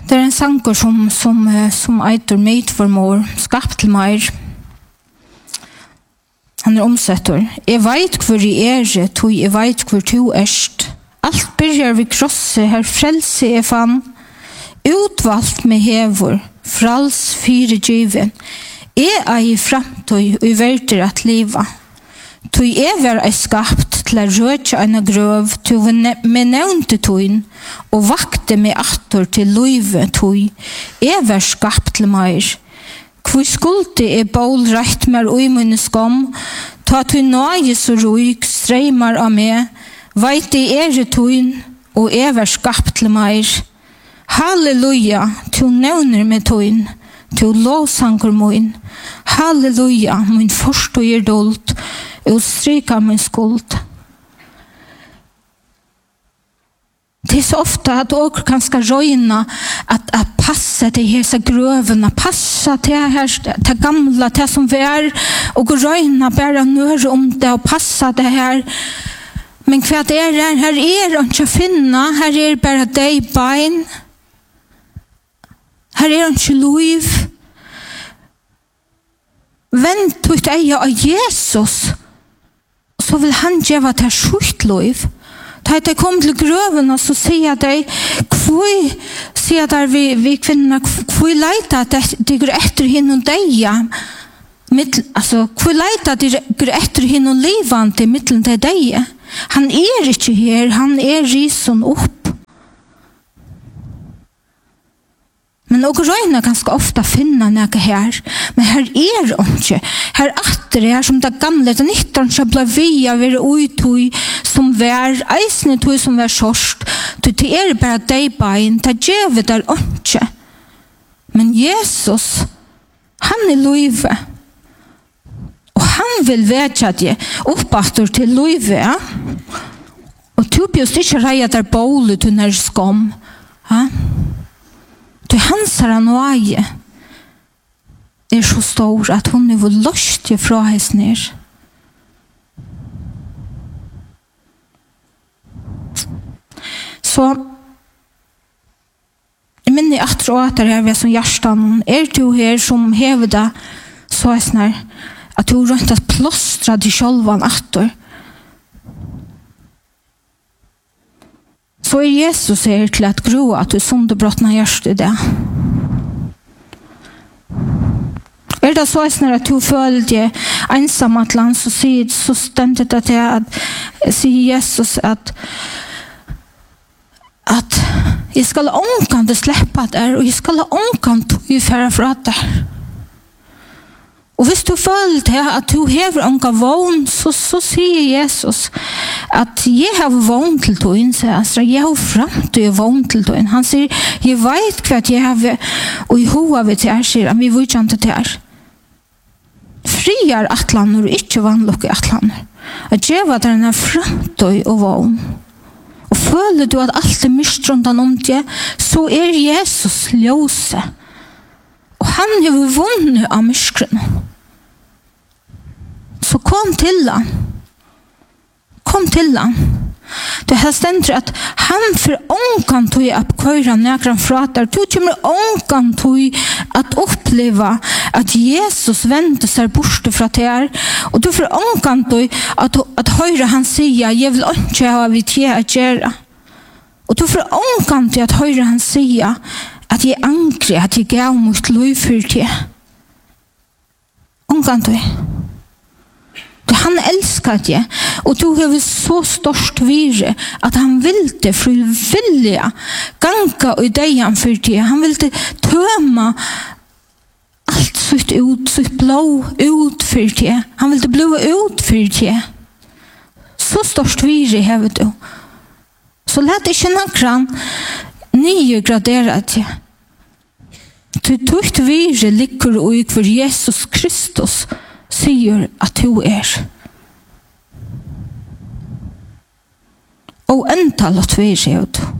Det en sanger som eitur Made for More, skapt til meir. Han omsettor. Jeg veit hvor jeg tog jeg veit hvor tu erst. Alt byrjar vi krosse, her frelse jeg fann. Utvalgt med hevor, frals fire djiven. Jeg ei framtøy og i verder at liva. Tui var ei skapt til a røtja eina grøv, tu me nevnte tuin, og vakte me attor til luive tui. Var skapt til meir. Hvor skulde bål rett mer ui munne skom, ta tui nøye så ruik, streimar av me, veit tuin, og var skapt til meir. Halleluja, tu nevner me tuin, tu lovsanker moin. Halleluja, min forstår dolt, og stryka min skuld. Det är så ofta att åker kan ska röjna att passa till hesa grövarna, passa till här gamla, till som vi är, och röjna bara nör om det och passa det här. Men vad det är här inte att finna, här är bara dig bein, här är inte liv. Vänt på ett eja av Jesus, så vill han geva det sjukt liv. Da jeg kom til grøven, og så sier jeg sier der vi kvinner, hvor leita de går etter henne og deia, altså, hvor leita de går etter henne og livande i middelen til deia. Han ikke her, han risen opp. Men og røyna ganske ofta finna nega her, men her ikke. Her atter er som det gamle, det 19 som ble via være uitui som vær, eisne tui som vær sorst, det bare deg bein, det djevet der ikke. Men Jesus, han luive, og han vil vetja det oppatter til luive, ja? Og du bjøst ikke reia der båle til nær skom, ja? Det hans nåje så stor att hon var lust ifrån hans ner. Så jeg minner at det her ved som hjertan du her som hevda så snar at du rundt at plåstra de sjolvan attor. Så Jesus her til at gro at du sunderbrottna gjørst i det. Det så snar at du føler deg ensam at land, så stendte det til at sier Jesus at jeg skal omkant släppa der, og jeg skal omkant utfæra fra der. Og hvis du føler det at du hever omkant vogn, så sier Jesus at jeg har vogn til tøyen, så jeg har fram til vogn til tøyen. Han sier, jeg vet hva jeg har, og i hova vi til sier han, vi vil ikke ante til friar atlaner og ikke vannlukke atlaner. At jeg var der en fram til og vogn. Og føler du at alt mistrundan om det, så Jesus ljøse. Og han har vunnet av myskren. Så kom til han. Kom til han. Det här ständer att han för ångan tog att köra näkran fratar. Du kommer ångan tog att uppleva att Jesus vände sig bort från det. Och du för ångan tog att höra han säga jag vill inte ha vid det att göra. Och du för ångan tog att höra han säga att jag är angrig, att jag gav mot liv för det. Ångan tog. Han älskar det, och du har så stort vire att han ville frivilliga ganga i dejan för det. Han ville tömma allt sitt blå ut för det. Han ville blå ut för det. Så stort vire har du. Så lät inte nakran nye gradera det. Du tukt vire ligger ut för Jesus Kristus sier at du og ental at vi ser ut.